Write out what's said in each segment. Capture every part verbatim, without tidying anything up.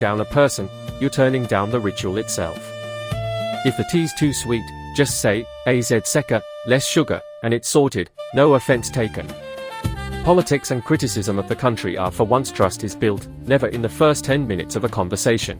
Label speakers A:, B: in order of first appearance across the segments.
A: down a person, you're turning down the ritual itself. If the tea's too sweet, just say, A Z seka, less sugar, and it's sorted, no offense taken. Politics and criticism of the country are for once trust is built, never in the first ten minutes of a conversation.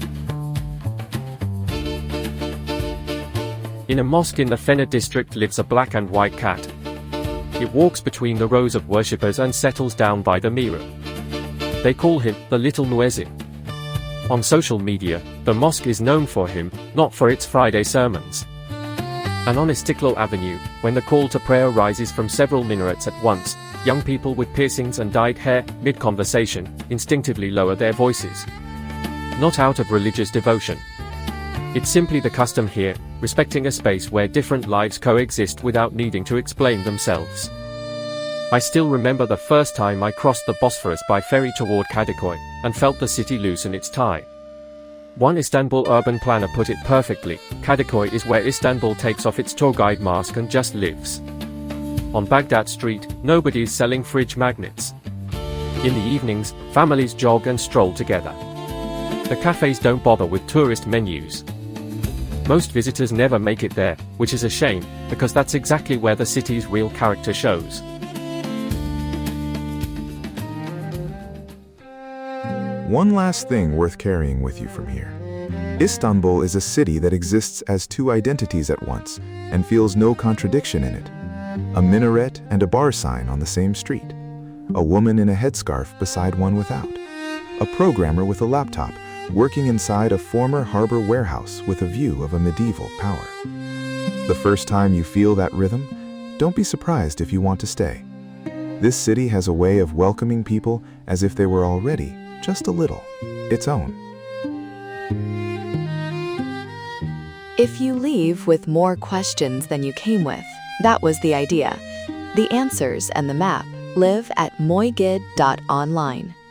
A: In a mosque in the Fena district lives a black and white cat. It walks between the rows of worshippers and settles down by the mirror. They call him the Little Muezzin. On social media, the mosque is known for him, not for its Friday sermons. And on Istiklal Avenue, when the call to prayer rises from several minarets at once, young people with piercings and dyed hair, mid-conversation, instinctively lower their voices. Not out of religious devotion. It's simply the custom here, respecting a space where different lives coexist without needing to explain themselves. I still remember the first time I crossed the Bosphorus by ferry toward Kadıköy, and felt the city loosen its tie. One Istanbul urban planner put it perfectly, Kadıköy is where Istanbul takes off its tour guide mask and just lives. On Baghdad Street, nobody is selling fridge magnets. In the evenings, families jog and stroll together. The cafes don't bother with tourist menus. Most visitors never make it there, which is a shame, because that's exactly where the city's real character shows.
B: One last thing worth carrying with you from here. Istanbul is a city that exists as two identities at once, and feels no contradiction in it. A minaret and a bar sign on the same street. A woman in a headscarf beside one without. A programmer with a laptop, working inside a former harbor warehouse with a view of a medieval power. The first time you feel that rhythm, don't be surprised if you want to stay. This city has a way of welcoming people as if they were already, just a little, its own.
C: If you leave with more questions than you came with, that was the idea. The answers and the map live at moigid dot online.